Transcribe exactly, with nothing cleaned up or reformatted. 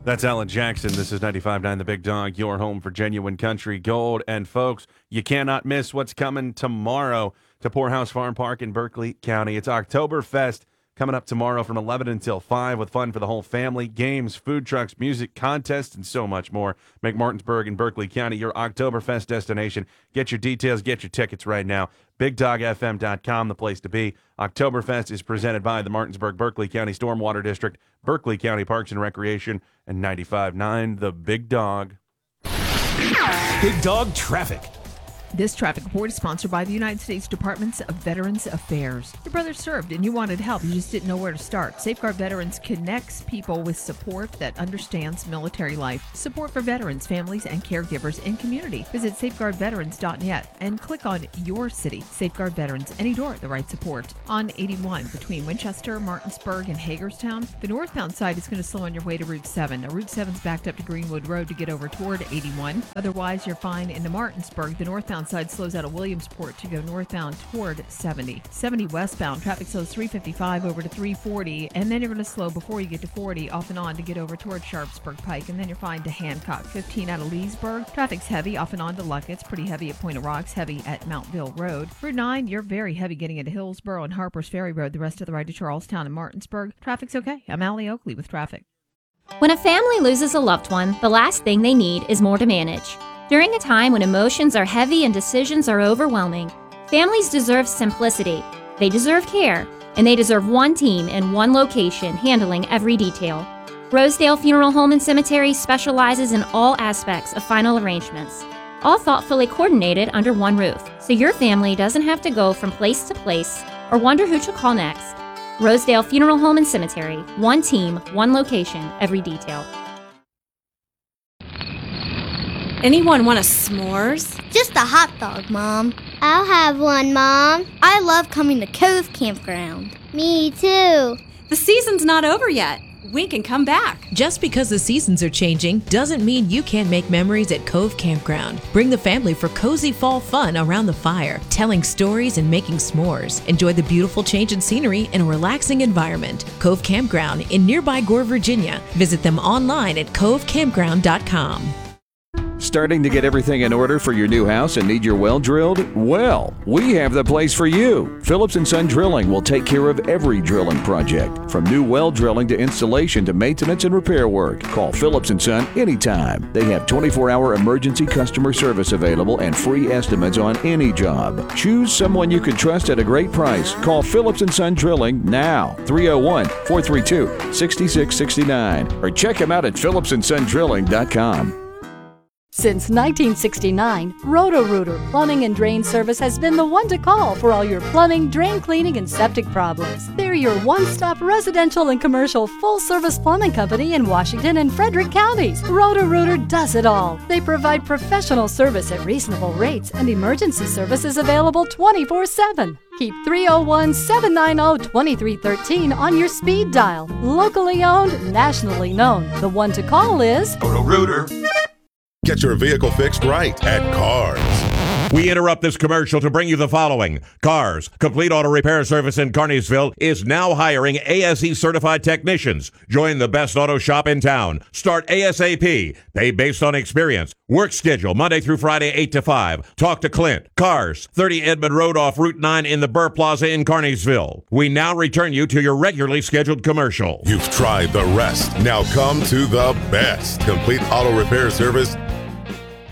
That's Alan Jackson. This is ninety-five point nine The Big Dog, your home for genuine country gold. And folks, you cannot miss what's coming tomorrow to Poorhouse Farm Park in Berkeley County. It's Oktoberfest coming up tomorrow from eleven until five with fun for the whole family, games, food trucks, music, contests, and so much more. Make Martinsburg and Berkeley County your Oktoberfest destination. Get your details, get your tickets right now. big dog f m dot com, the place to be. Oktoberfest is presented by the Martinsburg-Berkeley County Stormwater District, Berkeley County Parks and Recreation, and ninety-five point nine The Big Dog. Big Dog Traffic. This traffic report is sponsored by the United States Department of Veterans Affairs. Your brother served and you wanted help. You just didn't know where to start. Safeguard Veterans connects people with support that understands military life. Support for veterans, families, and caregivers in community. Visit safeguard veterans dot net and click on your city. Safeguard Veterans, any door, the right support. On eighty-one between Winchester, Martinsburg, and Hagerstown, the northbound side is going to slow on your way to Route seven. Now, Route seven is backed up to Greenwood Road to get over toward eighty-one. Otherwise, you're fine into Martinsburg. The northbound side slows out of Williamsport to go northbound toward seventy. seventy westbound, traffic slows three fifty-five over to three forty, and then you're going to slow before you get to forty off and on to get over toward Sharpsburg Pike, and then you're fine to Hancock. fifteen out of Leesburg, traffic's heavy off and on to Luckett's, pretty heavy at Point of Rocks, heavy at Mountville Road. Route nine, you're very heavy getting into Hillsborough and Harper's Ferry Road, the rest of the ride to Charlestown and Martinsburg. Traffic's okay. I'm Allie Oakley with traffic. When a family loses a loved one, the last thing they need is more to manage. During a time when emotions are heavy and decisions are overwhelming, families deserve simplicity, they deserve care, and they deserve one team in one location handling every detail. Rosedale Funeral Home and Cemetery specializes in all aspects of final arrangements, all thoughtfully coordinated under one roof, so your family doesn't have to go from place to place or wonder who to call next. Rosedale Funeral Home and Cemetery, one team, one location, every detail. Anyone want a s'mores? Just a hot dog, Mom. I'll have one, Mom. I love coming to Cove Campground. Me too. The season's not over yet. We can come back. Just because the seasons are changing doesn't mean you can't make memories at Cove Campground. Bring the family for cozy fall fun around the fire, telling stories and making s'mores. Enjoy the beautiful change in scenery in a relaxing environment. Cove Campground in nearby Gore, Virginia. Visit them online at cove campground dot com. Starting to get everything in order for your new house and need your well drilled? Well, we have the place for you. Phillips and Son Drilling will take care of every drilling project, from new well drilling to installation to maintenance and repair work. Call Phillips and Son anytime. They have twenty-four hour emergency customer service available and free estimates on any job. Choose someone you can trust at a great price. Call Phillips and Son Drilling now, three oh one, four three two, six six six nine, or check them out at phillips and son drilling dot com. Since nineteen sixty-nine, Roto-Rooter Plumbing and Drain Service has been the one to call for all your plumbing, drain cleaning, and septic problems. They're your one-stop residential and commercial full-service plumbing company in Washington and Frederick counties. Roto-Rooter does it all. They provide professional service at reasonable rates and emergency services available twenty-four seven. Keep three oh one, seven nine oh, two three one three on your speed dial. Locally owned, nationally known. The one to call is Roto-Rooter. Get your vehicle fixed right at Cars. We interrupt this commercial to bring you the following. Cars, Complete Auto Repair Service in Carneysville, is now hiring A S E certified technicians. Join the best auto shop in town. Start ASAP. Pay based on experience. Work schedule Monday through Friday, eight to five. Talk to Clint. Cars, thirty Edmond Road off Route nine in the Burr Plaza in Carneysville. We now return you to your regularly scheduled commercial. You've tried the rest. Now come to the best. Complete Auto Repair Service